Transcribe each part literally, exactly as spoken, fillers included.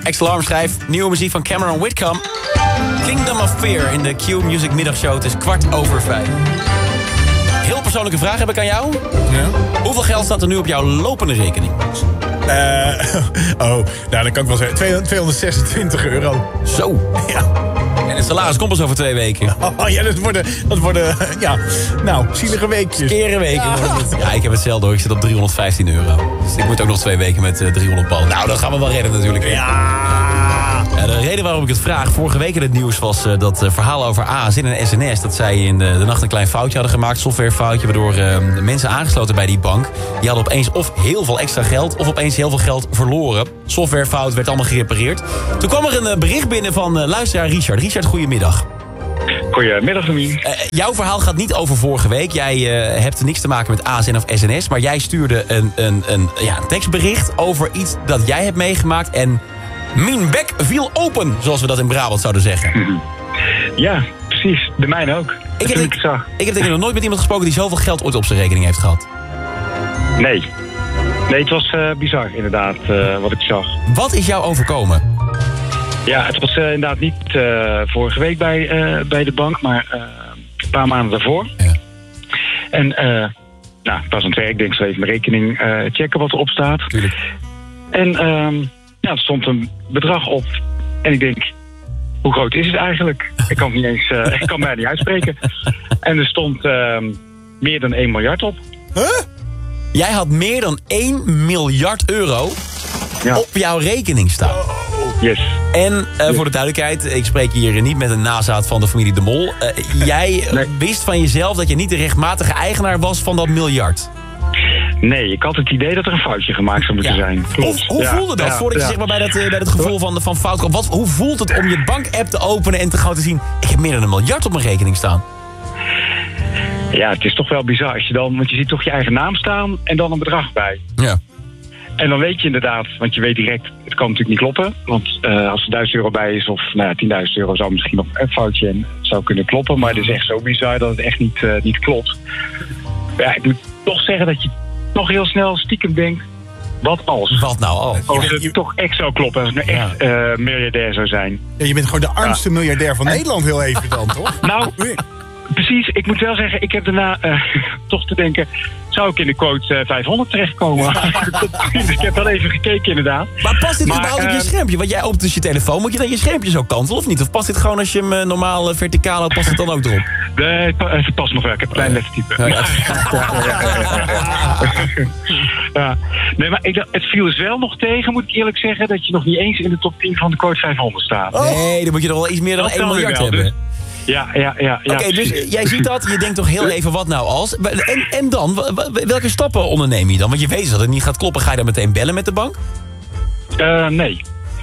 Ex-Alarm schrijft nieuwe muziek van Cameron Whitcomb. Kingdom of Fear in de Q-Music middagshow. Het is kwart over vijf. Heel persoonlijke vraag heb ik aan jou. Ja? Hoeveel geld staat er nu op jouw lopende rekening? Uh, oh, nou dan kan ik wel zeggen. tweehonderdzesentwintig euro. Zo. Ja. En het salaris komt pas over twee weken. Oh ja, dat worden, dat worden ja, nou, zielige weekjes. Skere weken. Ja. ja, ik heb hetzelfde hoor. Ik zit op driehonderdvijftien euro. Dus ik moet ook nog twee weken met uh, driehonderd pal. Nou, dat gaan we wel redden natuurlijk. Ja. Ja, de reden waarom ik het vraag, vorige week in het nieuws was uh, dat uh, verhaal over A S N en S N S. Dat zij in de, de nacht een klein foutje hadden gemaakt, softwarefoutje, waardoor uh, mensen aangesloten bij die bank, die hadden opeens of heel veel extra geld of opeens heel veel geld verloren. Softwarefout werd allemaal gerepareerd. Toen kwam er een uh, bericht binnen van uh, luisteraar Richard. Richard, goedemiddag. Goedemiddag, Domien. Uh, jouw verhaal gaat niet over vorige week. Jij uh, hebt niks te maken met A S N of S N S, maar jij stuurde een, een, een, ja, een tekstbericht over iets dat jij hebt meegemaakt en mijn bek viel open, zoals we dat in Brabant zouden zeggen. Ja, precies. De mijne ook. Ik heb, ik, ik, ik heb denk ik nog nooit met iemand gesproken die zoveel geld ooit op zijn rekening heeft gehad. Nee. Nee, het was uh, bizar inderdaad, uh, wat ik zag. Wat is jou overkomen? Ja, het was uh, inderdaad niet uh, vorige week bij, uh, bij de bank, maar uh, een paar maanden daarvoor. Ja. En uh, nou, ik was aan het werk, denk ik, zo even mijn rekening uh, checken wat erop staat. Tuurlijk. En um, ja, er stond een bedrag op. En ik denk, hoe groot is het eigenlijk? Ik kan het niet eens, uh, ik kan het mij niet uitspreken. En er stond uh, meer dan één miljard op. Huh? Jij had meer dan één miljard euro ja. op jouw rekening staan. Yes. En uh, yes. voor de duidelijkheid, ik spreek hier niet met een nazaat van de familie De Mol. Uh, jij nee. wist van jezelf dat je niet de rechtmatige eigenaar was van dat miljard. Nee, ik had het idee dat er een foutje gemaakt zou moeten ja. zijn. Hoe, hoe ja, voelde dat? Ja, Voordat ja. je zeg maar, bij, dat, bij dat gevoel van, van fout kwam. Wat, hoe voelt het om je bankapp te openen en te gewoon te zien, ik heb meer dan een miljard op mijn rekening staan? Ja, het is toch wel bizar. Als je dan, want je ziet toch je eigen naam staan en dan een bedrag bij. Ja. En dan weet je inderdaad, want je weet direct, het kan natuurlijk niet kloppen. Want uh, als er duizend euro bij is, of nou ja, tienduizend euro zou misschien nog een foutje en zou kunnen kloppen. Maar het is echt zo bizar dat het echt niet, uh, niet klopt. Ja, ik moet toch zeggen dat je toch heel snel stiekem denkt, wat als? Wat nou als? Als het je... toch echt zou kloppen, als het nou echt ja. uh, miljardair zou zijn. Ja, je bent gewoon de armste ja. miljardair van Nederland heel even dan, toch? Nou, precies. Ik moet wel zeggen, ik heb daarna uh, toch te denken, zou ik in de quote uh, vijfhonderd terechtkomen? Ja. Ik heb wel even gekeken inderdaad. Maar past dit maar, überhaupt uh, op je schermpje? Want jij opent dus je telefoon, moet je dan je schermpje zo kantelen of niet? Of past dit gewoon als je hem uh, normaal uh, verticaal houdt, past het dan ook erop? Nee, het past nog wel. Ik heb een klein lettertype. Ja, ja. ja. Nee, maar ik, het viel dus wel nog tegen, moet ik eerlijk zeggen, dat je nog niet eens in de top tien van de quote vijfhonderd staat. Oh. Nee, dan moet je nog wel iets meer dan dat één miljard hebben. Dus. Ja, ja, ja. ja Oké, okay, dus jij ziet dat, je denkt toch heel even wat nou als. En, en dan, welke stappen onderneem je dan? Want je weet dat het niet gaat kloppen. Ga je dan meteen bellen met de bank? Uh, nee.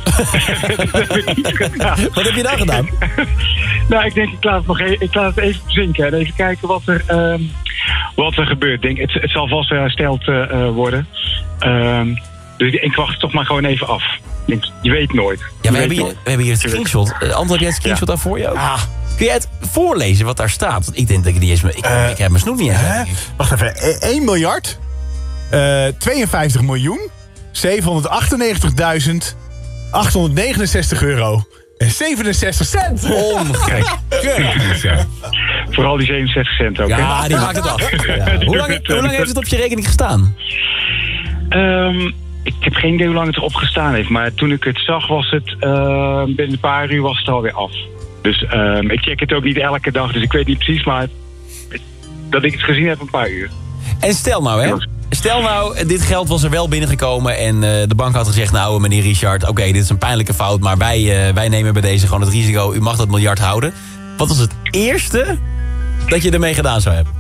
Wat heb je dan gedaan? Nou, ik denk, ik laat het, nog even, ik laat het even zinken. En even kijken wat er, um, wat er gebeurt. Denk, het, het zal vast weer hersteld uh, worden. Um, dus ik wacht het toch maar gewoon even af. Denk, je weet nooit. Ja, we, weet hebben hier, nooit. we hebben hier het screenshot. Uh, Anton, heb jij het screenshot ja. daar voor je ook? Ah. Kun jij het voorlezen wat daar staat? Want ik denk dat ik niet eens... Ik, uh, ik heb mijn snoep niet eens. Uh, wacht even. één miljard. Uh, tweeënvijftig miljoen. zevenhonderdachtennegentigduizend. achthonderdnegenenzestig euro. En zevenenzestig cent. Ongek. Vooral die zevenenzestig cent ook. Ja, hè? die maakt het af. Ja. Hoe, lang, hoe lang heeft het op je rekening gestaan? Um, ik heb geen idee hoe lang het erop gestaan heeft. Maar toen ik het zag was het... Uh, binnen een paar uur was het alweer af. Dus um, ik check het ook niet elke dag. Dus ik weet niet precies, maar... dat ik het gezien heb een paar uur. En stel nou, hè. Stel nou, dit geld was er wel binnengekomen en uh, de bank had gezegd, nou meneer Richard, oké, okay, dit is een pijnlijke fout, maar wij, uh, wij nemen bij deze gewoon het risico, u mag dat miljard houden. Wat was het eerste dat je ermee gedaan zou hebben?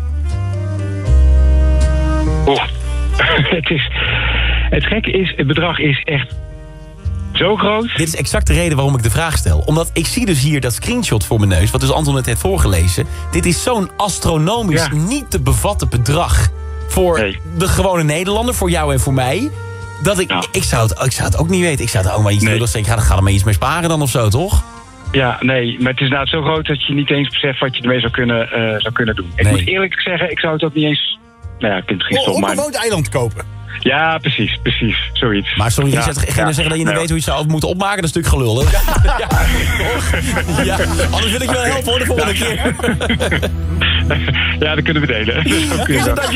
Oh, het is, het gekke is, het bedrag is echt zo groot. Dit is exact de reden waarom ik de vraag stel. Omdat ik zie dus hier dat screenshot voor mijn neus, wat dus Anton net heeft voorgelezen. Dit is zo'n astronomisch ja. niet te bevatten bedrag. Voor nee. de gewone Nederlander, voor jou en voor mij. Dat ik, ja. ik, zou het, ik zou het ook niet weten. Ik zou het ook maar iets nee. doen. Ik ga, ga er maar iets mee sparen dan of zo, toch? Ja, nee. Maar het is inderdaad zo groot dat je niet eens beseft wat je ermee zou kunnen, uh, zou kunnen doen. Ik nee. moet eerlijk zeggen, ik zou het ook niet eens... Nou ja, ik vind het geen stop, maar... Onbewoond eiland kopen. Ja, precies, precies. Zoiets. Maar sorry, ja, Richard, ging je ja. zeggen dat je niet Nee, weet hoe je het zou moeten opmaken? Dat is natuurlijk gelul. hè? Ja, toch? Ja, anders wil ik je wel helpen hoor de volgende keer. Ja, dat kunnen we delen. Dat is ook Richard, prima. dank je